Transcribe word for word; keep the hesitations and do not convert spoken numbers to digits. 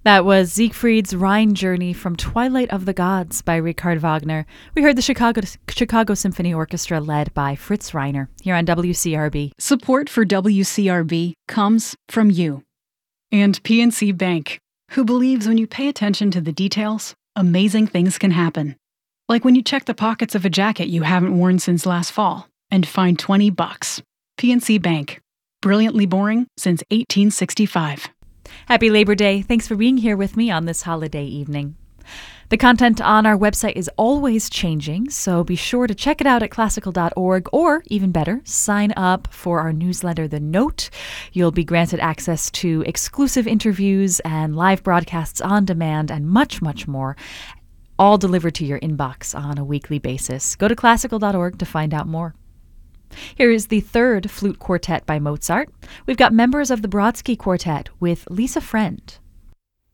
That was Siegfried's Rhine Journey from Twilight of the Gods by Richard Wagner. We heard the Chicago Chicago Symphony Orchestra led by Fritz Reiner here on W C R B. Support for W C R B comes from you and P N C Bank, who believes when you pay attention to the details, amazing things can happen. Like when you check the pockets of a jacket you haven't worn since last fall and find twenty bucks. P N C Bank. Brilliantly boring since eighteen sixty-five. Happy Labor Day. Thanks for being here with me on this holiday evening. The content on our website is always changing, so be sure to check it out at classical dot org, or even better, sign up for our newsletter, The Note. You'll be granted access to exclusive interviews and live broadcasts on demand and much, much more, all delivered to your inbox on a weekly basis. Go to classical dot org to find out more. Here is the third flute quartet by Mozart. We've got members of the Brodsky Quartet with Lisa Friend.